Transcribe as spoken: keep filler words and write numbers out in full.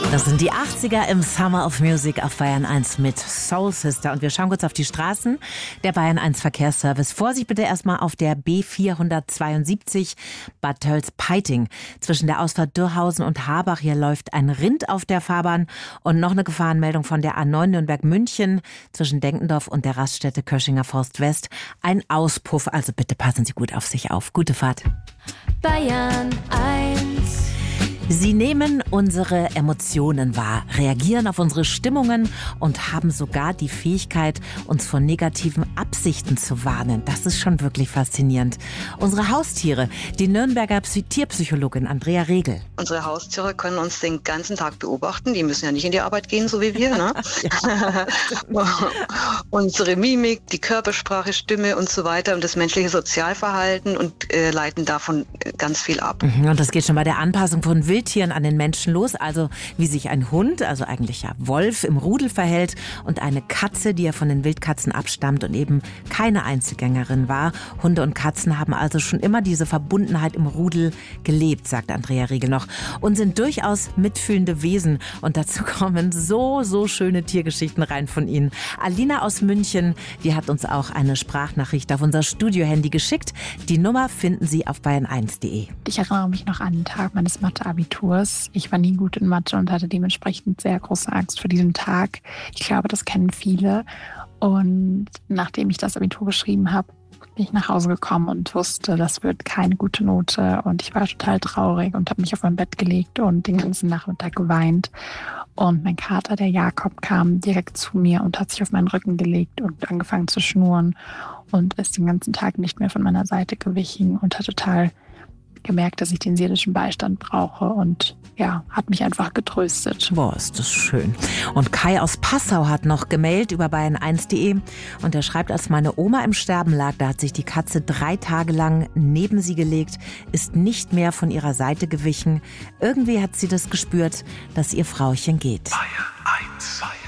Das sind die achtziger im Summer of Music auf Bayern eins mit Soul Sister. Und wir schauen kurz auf die Straßen. Der Bayern eins Verkehrsservice. Vorsicht bitte erstmal auf der B vierhundertzweiundsiebzig Bad Tölz-Peiting. Zwischen der Ausfahrt Dürrhausen und Harbach. Hier läuft ein Rind auf der Fahrbahn. Und noch eine Gefahrenmeldung von der A neun Nürnberg-München. Zwischen Denkendorf und der Raststätte Köschinger Forst West. Ein Auspuff. Also bitte passen Sie gut auf sich auf. Gute Fahrt. Bayern eins. Sie nehmen unsere Emotionen wahr, reagieren auf unsere Stimmungen und haben sogar die Fähigkeit, uns vor negativen Absichten zu warnen. Das ist schon wirklich faszinierend. Unsere Haustiere, die Nürnberger Tierpsychologin Andrea Regel. Unsere Haustiere können uns den ganzen Tag beobachten. Die müssen ja nicht in die Arbeit gehen, so wie wir. Ne? Unsere Mimik, die Körpersprache, Stimme und so weiter und das menschliche Sozialverhalten und äh, leiten davon ganz viel ab. Und das geht schon bei der Anpassung von Wild Wildtieren an den Menschen los, also wie sich ein Hund, also eigentlich ja Wolf, im Rudel verhält und eine Katze, die ja von den Wildkatzen abstammt und eben keine Einzelgängerin war. Hunde und Katzen haben also schon immer diese Verbundenheit im Rudel gelebt, sagt Andrea Regel noch, und sind durchaus mitfühlende Wesen. Und dazu kommen so, so schöne Tiergeschichten rein von ihnen. Alina aus München, die hat uns auch eine Sprachnachricht auf unser Studio-Handy geschickt. Die Nummer finden Sie auf bayern eins punkt de. Ich erinnere mich noch an den Tag meines Mathe-Abiturs. Ich war nie gut in Mathe und hatte dementsprechend sehr große Angst vor diesem Tag. Ich glaube, das kennen viele. Und nachdem ich das Abitur geschrieben habe, bin ich nach Hause gekommen und wusste, das wird keine gute Note. Und ich war total traurig und habe mich auf mein Bett gelegt und den ganzen Nachmittag geweint. Und mein Kater, der Jakob, kam direkt zu mir und hat sich auf meinen Rücken gelegt und angefangen zu schnurren und ist den ganzen Tag nicht mehr von meiner Seite gewichen und hat total gemerkt, dass ich den seelischen Beistand brauche und ja, hat mich einfach getröstet. Boah, ist das schön. Und Kai aus Passau hat noch gemailt über bayern eins punkt de und er schreibt, als meine Oma im Sterben lag, da hat sich die Katze drei Tage lang neben sie gelegt, ist nicht mehr von ihrer Seite gewichen. Irgendwie hat sie das gespürt, dass ihr Frauchen geht. Bayern eins.